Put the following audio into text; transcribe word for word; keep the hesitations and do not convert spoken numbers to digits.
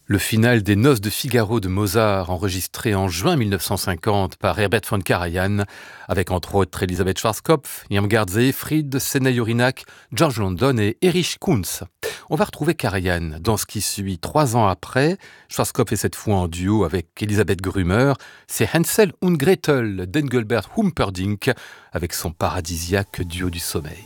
Le final des Noces de Figaro de Mozart, enregistré en juin mille neuf cent cinquante par Herbert von Karajan, avec entre autres Elisabeth Schwarzkopf, Irmgard Seyfried, Senna Jurinak, George London et Erich Kunz. On va retrouver Karajan dans ce qui suit trois ans après. Schwarzkopf est cette fois en duo avec Elisabeth Grümer. C'est Hansel und Gretel d'Engelbert Humperdinck avec son paradisiaque duo du sommeil.